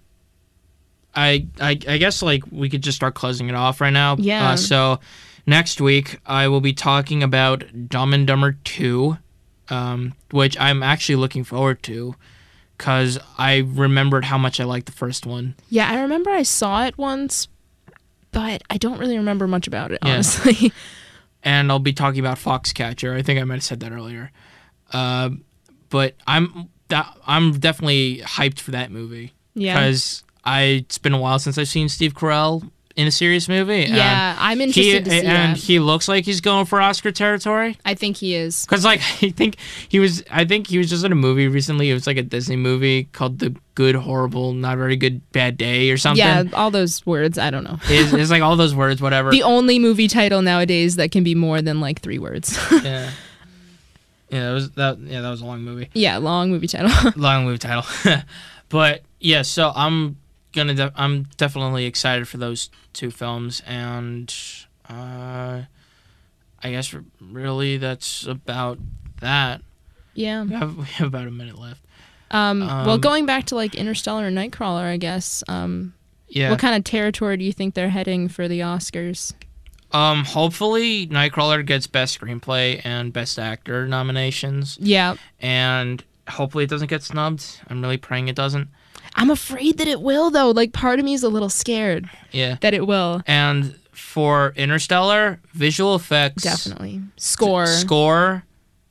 I, I, I guess like we could just start closing it off right now. Yeah. Uh, so next week I will be talking about Dumb and Dumber two, um, which I'm actually looking forward to, because I remembered how much I liked the first one. Yeah, I remember I saw it once, but I don't really remember much about it, Yeah. honestly. And I'll be talking about Foxcatcher. I think I might have said that earlier. Uh, but I'm that I'm definitely hyped for that movie. Yeah. Because I it's been a while since I've seen Steve Carell in a serious movie. and Yeah, I'm he, interested to see and that. he looks like he's going for Oscar territory. I think he is. Because like I think he was I think he was just in a movie recently. It was like a Disney movie called The Good, Horrible, Not Very Good, Bad Day or something. Yeah, all those words, I don't know. It's, it's like all those words, whatever. The only movie title nowadays that can be more than like three words. yeah. Yeah, that was that. Yeah, that was a long movie. Yeah, long movie title. Long movie title. But yeah, so I'm gonna de- I'm definitely excited for those two films, and uh, I guess r- really that's about that. Yeah. We have, we have about a minute left. Um, well, Um, going back to like Interstellar and Nightcrawler, I guess. Um, Yeah. What kind of territory do you think they're heading for the Oscars? Um. Hopefully, Nightcrawler gets Best Screenplay and Best Actor nominations, Yeah. and hopefully it doesn't get snubbed. I'm really praying it doesn't. I'm afraid that it will, though. Like, part of me is a little scared Yeah. that it will. And for Interstellar, visual effects, Definitely. Score. score,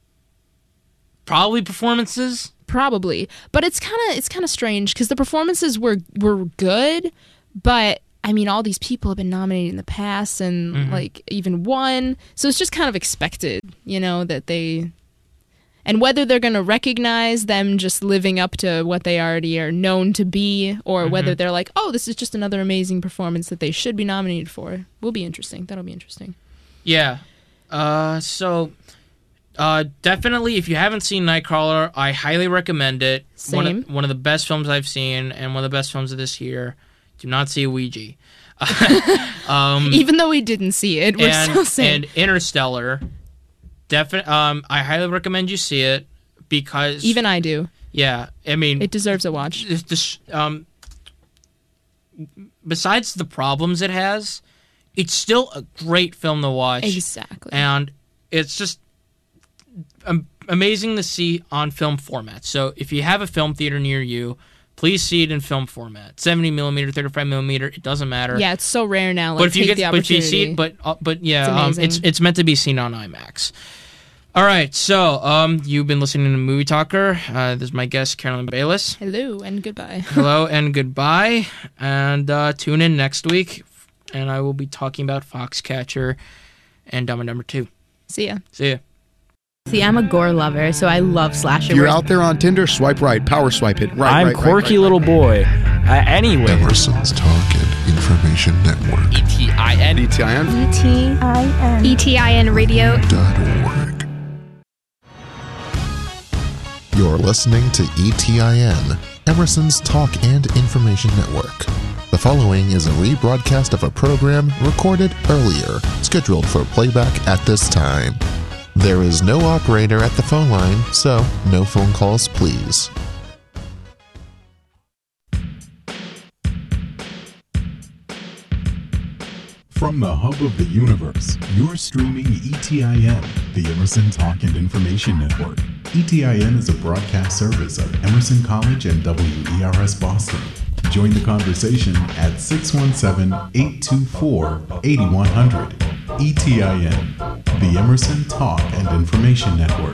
probably performances. Probably. But it's kind of it's kind of strange because the performances were were good, but I mean, all these people have been nominated in the past and Mhm. like even won, so it's just kind of expected, you know, that they. And whether they're going to recognize them just living up to what they already are known to be, or whether they're like, oh, this is just another amazing performance that they should be nominated for, will be interesting. That'll be interesting. Yeah. Uh. So, uh, definitely, if you haven't seen Nightcrawler, I highly recommend it. One Same. of, one of the best films I've seen, and one of the best films of this year. Do not see Ouija. um. Even though we didn't see it, we're and, still saying. and Interstellar. Definitely. Um. I highly recommend you see it because Even I do. yeah. I mean, It deserves a watch. It's this, um, besides the problems it has, it's still a great film to watch. Exactly. And it's just um, amazing to see on film format. So if you have a film theater near you, please see it in film format. seventy millimeter, thirty-five millimeter, it doesn't matter. Yeah, it's so rare now. Like, but if you take get, the but if you opportunity. see it, but uh, but yeah, It's um, amazing. it's it's meant to be seen on IMAX. All right, so um, you've been listening to Movie Talker. Uh, this is my guest, Carolyn Bayless. Hello and goodbye. Hello and goodbye, and uh, tune in next week, and I will be talking about Foxcatcher and Dumb and Dumber two. See ya. See ya. See, I'm a gore lover, so I love slasher. If you're movies. out there on Tinder, swipe right, power swipe it. Right, I'm right, right, quirky right, little right. boy. Uh, anyway, Emerson's Talk and Information Network E T I N. E T I N. E T I N Radio. dot org. You're listening to E T I N, Emerson's Talk and Information Network. The following is a rebroadcast of a program recorded earlier, scheduled for playback at this time. There is no operator at the phone line, so no phone calls, please. From the hub of the universe, you're streaming E T I N, the Emerson Talk and Information Network. E T I N is a broadcast service of Emerson College and W E R S Boston. Join the conversation at six one seven, eight two four, eight one zero zero. E T I N, the Emerson Talk and Information Network.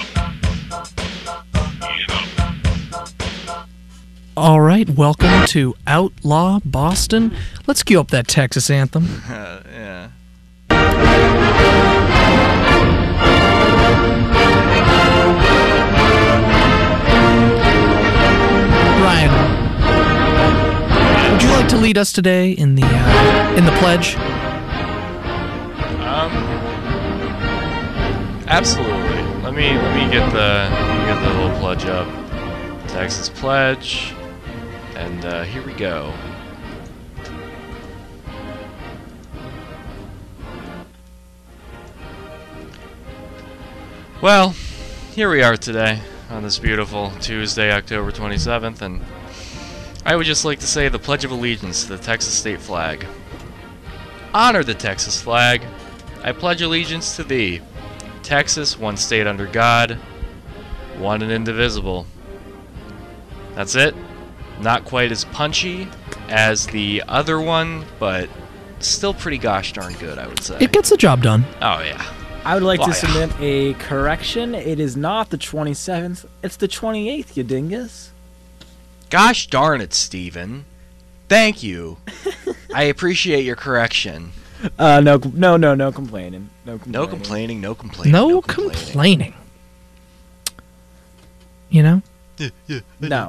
All right, welcome to Outlaw Boston. Let's cue up that Texas anthem. Uh, yeah. Ryan, would you like to lead us today in the uh, in the pledge? Um. Absolutely. Let me let me get the let me get the little pledge up. Texas pledge. And uh, here we go. Well, here we are today on this beautiful Tuesday, October twenty-seventh, and I would just like to say the Pledge of Allegiance to the Texas state flag. Honor the Texas flag. I pledge allegiance to thee, Texas, one state under God, one and indivisible. That's it. Not quite as punchy as the other one, but still pretty gosh darn good, I would say. It gets the job done. Oh, yeah. I would like Well, to submit a correction. It is not the twenty-seventh. It's the twenty-eighth, you dingus. Gosh darn it, Steven. Thank you. I appreciate your correction. Uh, no, no, no, no complaining. No complaining. No complaining, no complaining. No, no complaining. You know? No.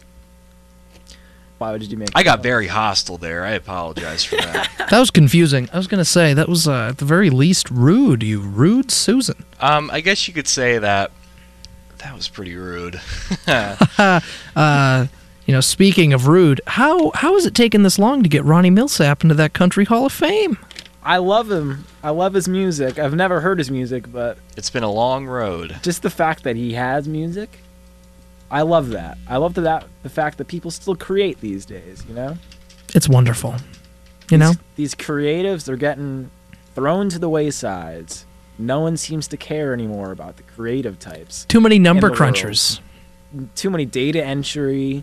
Why would you make I got very hostile there. I apologize for that. That was confusing. I was going to say, that was uh, at the very least rude. You rude Susan. um, I guess you could say that that was pretty rude. uh, you know, speaking of rude, how how has it taken this long to get Ronnie Millsap into that Country Hall of Fame? I love him. I love his music. I've never heard his music, but It's been a long road. just the fact that he has music, I love that. I love the, that the fact that people still create these days, you know? It's wonderful. You know? These creatives are getting thrown to the waysides. No one seems to care anymore about the creative types. Too many number in the crunchers. world. Too many data entry,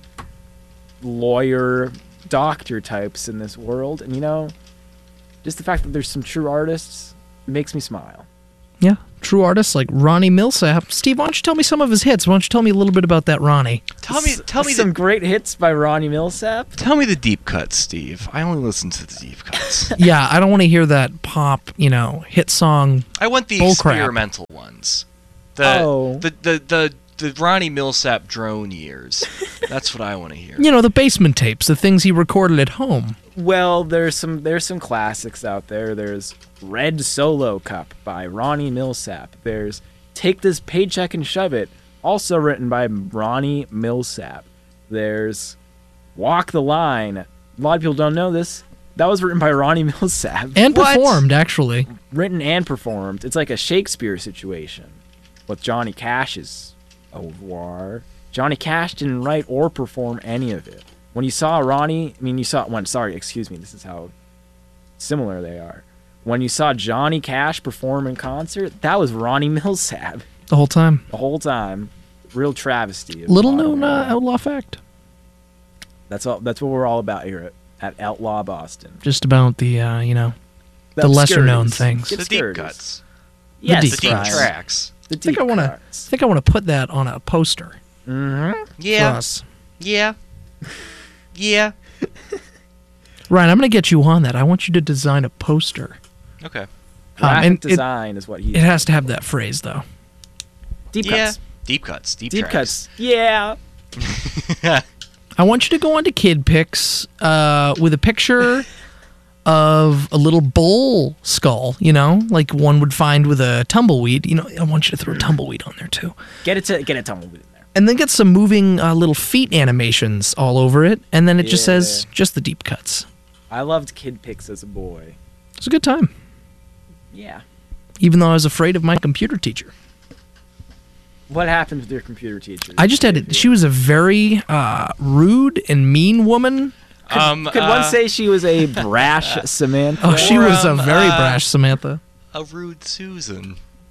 lawyer, doctor types in this world. And, you know, just the fact that there's some true artists makes me smile. Yeah, true artists like Ronnie Millsap. Steve, why don't you tell me some of his hits? Why don't you tell me a little bit about that Ronnie? Tell me, tell me some the, great hits by Ronnie Millsap. Tell me the deep cuts, Steve. I only listen to the deep cuts. Yeah, I don't want to hear that pop, you know, hit song. I want the bullcrap. experimental ones. The, Oh. the the the the Ronnie Millsap drone years. That's what I want to hear. You know, the basement tapes, the things he recorded at home. Well, there's some there's some classics out there. There's Red Solo Cup by Ronnie Millsap. There's Take This Paycheck and Shove It, also written by Ronnie Millsap. There's Walk the Line. A lot of people don't know this. That was written by Ronnie Millsap. And What? performed, actually. Written and performed. It's like a Shakespeare situation with Johnny Cash's au revoir. Johnny Cash didn't write or perform any of it. When you saw Ronnie, I mean, you saw one. Sorry, excuse me. This is how similar they are. When you saw Johnny Cash perform in concert, that was Ronnie Millsap The whole time. the whole time. Real travesty. of Little modern known uh, world. outlaw fact. That's all. That's what we're all about here at, at Outlaw Boston. Just about the, uh, you know, the lesser known obscurities. things. Get The deep obscurities. cuts. Yes, deep The deep Brian. tracks. The I think deep I want to. I cuts. think I want to put that on a poster Mm-hmm. for Yeah. us. Yeah. Yeah. Ryan, I'm going to get you on that. I want you to design a poster. Okay. Um, Graphic and it, design is what he. it has to have that phrase, though. Deep Yeah. cuts. Deep cuts. Deep, Deep tracks. cuts. Yeah. I want you to go onto Kid Pics uh, with a picture of a little bull skull, you know, like one would find with a tumbleweed. You know, I want you to throw a tumbleweed on there, too. Get it to get a tumbleweed in there. And then get some moving uh, little feet animations all over it. And then it just says, Yeah. just the deep cuts. I loved Kid Pics as a boy. It was a good time, Yeah. even though I was afraid of my computer teacher. What happened with your computer teacher? I just had it. She was a very uh, rude and mean woman. Could, Um, could uh, one say she was a brash Samantha? Oh, she Or, was a um, very uh, brash Samantha. A rude Susan.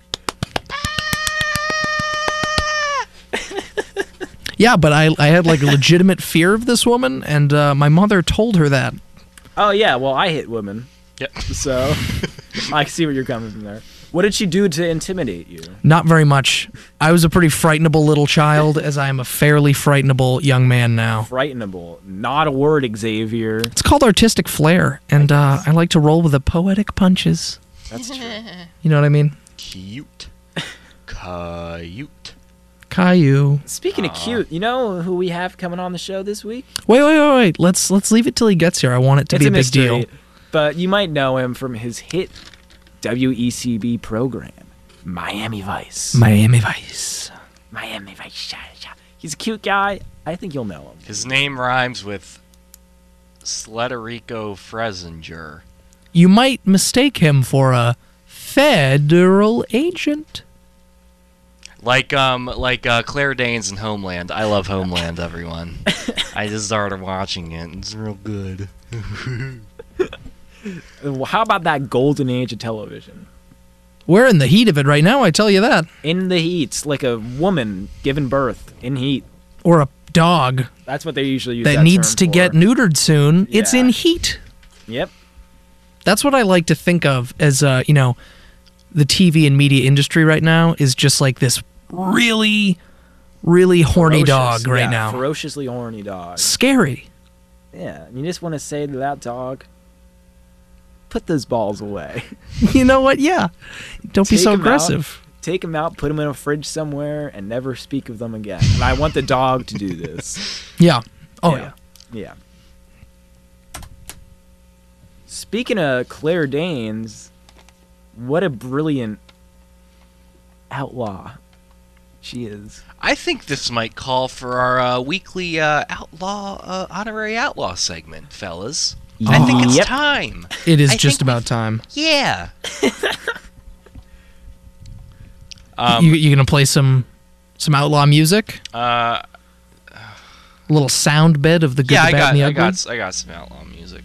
Yeah, but I, I had like a legitimate fear of this woman, and uh, my mother told her that. Oh yeah, well I hit women. Yep. So I see where you're coming from there. What did she do to intimidate you? Not very much. I was a pretty frightenable little child, as I am a fairly frightenable young man now. Frightenable. Not a word, Xavier. It's called artistic flair, and uh, I like to roll with the poetic punches. That's true. You know what I mean? Cute. Cute. Caillou. Speaking of cute, you know who we have coming on the show this week? Wait, wait, wait, wait. Let's let's leave it till he gets here. I want it to It's be a a big mystery, deal. but you might know him from his hit W E C B program, Miami Vice. Miami Vice. Miami Vice. He's a cute guy. I think you'll know him. His name rhymes with Slederico Fresinger. You might mistake him for a federal agent. Like um like uh, Claire Danes in Homeland. I love Homeland, everyone. I just started watching it. It's real good. Well, how about that golden age of television? We're in the heat of it right now, I tell you that. In the heat, like a woman giving birth in heat. Or a dog That's what they usually use that that needs term to get for. neutered soon. It's Yeah. in heat. Yep. That's what I like to think of as, uh, you know, the T V and media industry right now is just like this really, really horny Ferocious, dog right yeah, now. Ferociously horny dog. Scary. Yeah, and you just want to say to that dog, put those balls away. You know what? Yeah. Don't be Take so 'em out, aggressive. Take them out, put them in a fridge somewhere, and never speak of them again. And I want the dog to do this. Yeah. Oh, yeah. Yeah. Speaking of Claire Danes, what a brilliant outlaw she is. I think this might call for our uh, weekly uh, outlaw uh, honorary outlaw segment, fellas. I think it's Yep. time. It is I just think about time. Yeah. um, you you gonna play some some outlaw music? uh, A little sound bed of the good, yeah, the I bad, got, and the I ugly? got, I got some outlaw music.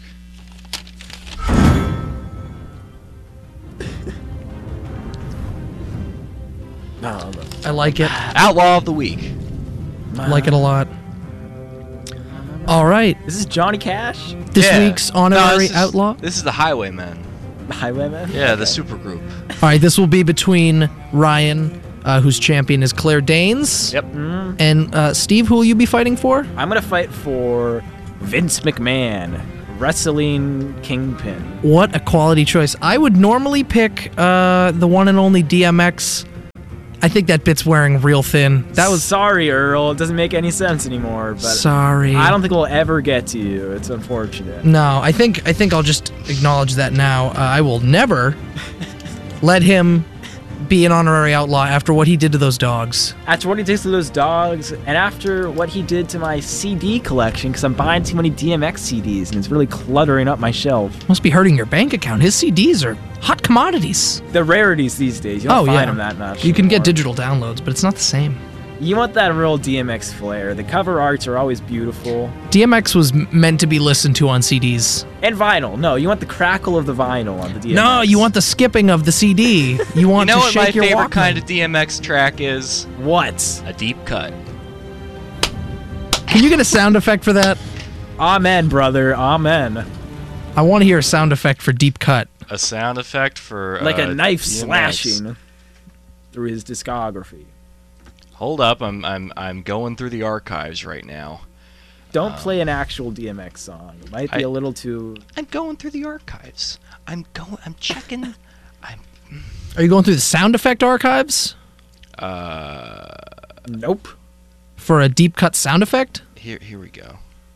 No, I like it. Outlaw of the week. I like it a lot. All right. This is Johnny Cash, This Yeah. week's honorary No, this is- outlaw. This is the Highwaymen. the Highwayman. Yeah, the supergroup. All right, this will be between Ryan, uh, whose champion is Claire Danes, Yep. and uh, Steve, who will you be fighting for? I'm gonna fight for Vince McMahon, wrestling kingpin. What a quality choice. I would normally pick uh, the one and only D M X. I think that bit's wearing real thin. That was sorry, Earl. It doesn't make any sense anymore. But sorry. I don't think we'll ever get to you. It's unfortunate. No, I think I think I'll just acknowledge that now. Uh, I will never let him be an honorary outlaw after what he did to those dogs. After what he did to those dogs, and after what he did to my C D collection, because I'm buying too many D M X C Ds and it's really cluttering up my shelf. Must be hurting your bank account. His C Ds are hot commodities. The rarities these days, you don't Oh, find yeah. them that much. You can get anymore. digital downloads, but it's not the same. You want that real D M X flair. The cover arts are always beautiful. D M X was m- meant to be listened to on C Ds. And vinyl. No, you want the crackle of the vinyl on the D M X. No, you want the skipping of the C D. You want You know to what shake my your favorite Walkman. kind of D M X track is? What? A deep cut. Can you get a sound effect for that? Amen, brother. Amen. I want to hear a sound effect for deep cut. A sound effect for Like uh, a knife D M X. slashing through his discography. Hold up, I'm I'm I'm going through the archives right now. Don't play an actual D M X song. It might be I- a little too. I'm going through the archives. I'm going. I'm checking. I'm. Are you going through the sound effect archives Uh. Nope. for a deep cut sound effect? Here here we go.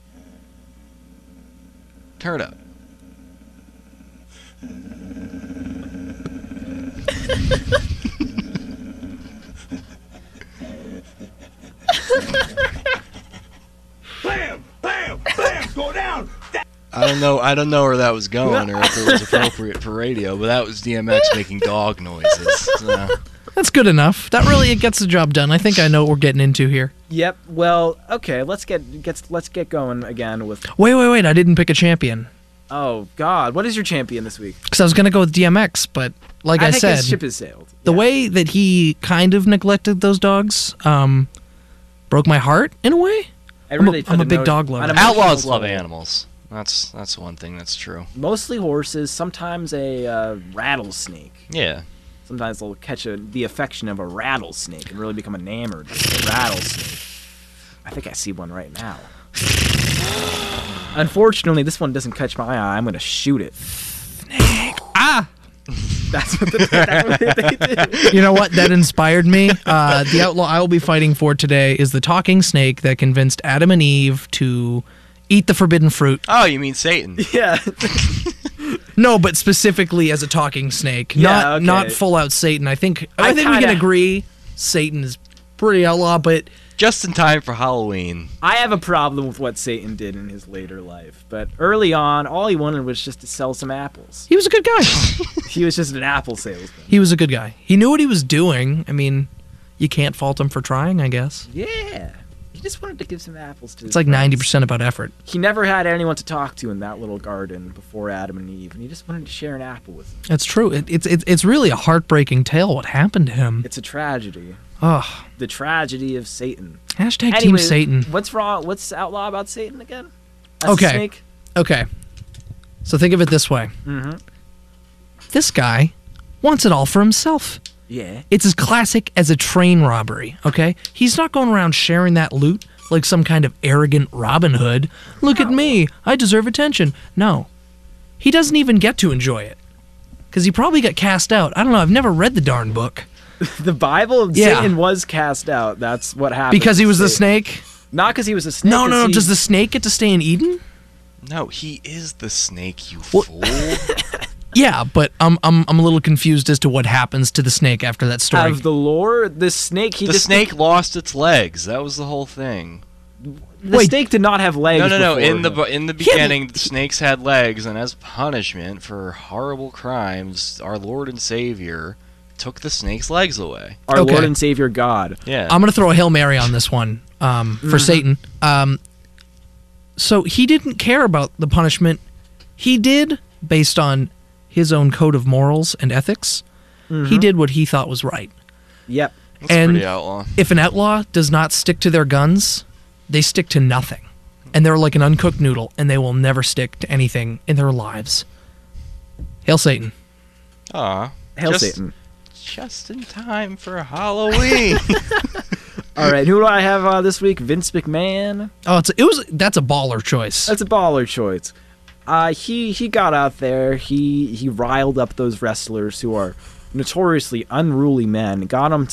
Turn it up. Bam! Bam! Bam! Go down! I don't know. I don't know where that was going, or if it was appropriate for radio. But that was D M X making dog noises. So. That's good enough. That really it gets the job done. I think I know what we're getting into here. Yep. Well, okay. Let's get get let's get going again with. Wait, wait, wait. I didn't pick a champion. Oh God, what is your champion this week? Because I was gonna go with D M X, but like I, I think said, his ship has sailed. the Yeah. way that he kind of neglected those dogs um, broke my heart in a way. It I'm a- really put I'm a an big emo- dog lover. an emotional Outlaws love toll. animals. That's that's one thing that's true. Mostly horses. Sometimes a uh, rattlesnake. Yeah. Sometimes they'll catch a, the affection of a rattlesnake and really become enamored with a rattlesnake. I think I see one right now. Unfortunately, this one doesn't catch my eye. I'm going to shoot it. Snake. Ah! That's what, the, that's what they do. You know what? That inspired me. Uh, the outlaw I will be fighting for today is the talking snake that convinced Adam and Eve to eat the forbidden fruit. Oh, you mean Satan? Yeah. No, but specifically as a talking snake, Yeah, not okay. not full out Satan. I think I, I think we kinda- can agree Satan is pretty outlaw, but Just in time for Halloween. I have a problem with what Satan did in his later life. But early on, all he wanted was just to sell some apples. he was a good guy. He was just an apple salesman. He was a good guy. He knew what he was doing. I mean, you can't fault him for trying, I guess. Yeah. He just wanted to give some apples to It's his like friends. ninety percent about effort. He never had anyone to talk to in that little garden before Adam and Eve, and he just wanted to share an apple with them. That's true. It, it's it's it's really a heartbreaking tale what happened to him. It's a tragedy. Ugh. The tragedy of Satan. Hashtag Team Anyway, Satan. What's wrong? What's outlaw about Satan again? That's a Okay. snake? Okay. So think of it this way. Mm-hmm. This guy wants it all for himself. Yeah. It's as classic as a train robbery, okay? He's not going around sharing that loot like some kind of arrogant Robin Hood. Look at me, I deserve attention. No. He doesn't even get to enjoy it. Because he probably got cast out. I don't know, I've never read the darn book. The Bible, Yeah. Satan was cast out. That's what happened. Because he to was the Satan. snake? Not because he was a snake. No, no, 'cause no. he- Does the snake get to stay in Eden? No, he is the snake, you What- fool. Yeah, but I'm, I'm, I'm a little confused as to what happens to the snake after that story. Of the lore, the snake. He the just snake lost its legs. That was the whole thing. The Wait. snake did not have legs. No, no, no. before In the him. bu- in the He had- beginning, the snakes had legs, and as punishment for horrible crimes, our Lord and Savior took the snake's legs away. Our Okay. Lord and Savior God. Yeah. I'm going to throw a Hail Mary on this one um, for Satan. Um, so he didn't care about the punishment. He did, based on his own code of morals and ethics, he did what he thought was right. Yep. That's and pretty outlaw. If an outlaw does not stick to their guns, they stick to nothing. And they're like an uncooked noodle, and they will never stick to anything in their lives. Hail Satan. Aw. Hail just, Satan. Just in time for Halloween. All right, who do I have uh, this week? Vince McMahon. Oh, it's it was that's a baller choice. That's a baller choice. Uh, he he got out there. He he riled up those wrestlers who are notoriously unruly men. Got them